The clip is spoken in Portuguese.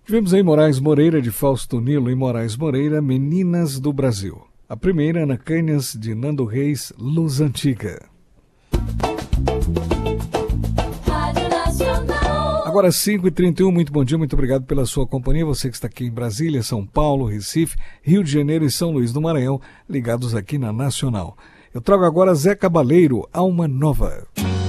Tivemos aí Moraes Moreira, de Fausto Nilo, e Moraes Moreira, Meninas do Brasil. A primeira, Ana Canhas, de Nando Reis, Luz Antiga. Agora 5h31, muito bom dia, muito obrigado pela sua companhia. Você que está aqui em Brasília, São Paulo, Recife, Rio de Janeiro e São Luís do Maranhão, ligados aqui na Nacional. Eu trago agora Zé Cabaleiro, Alma Nova.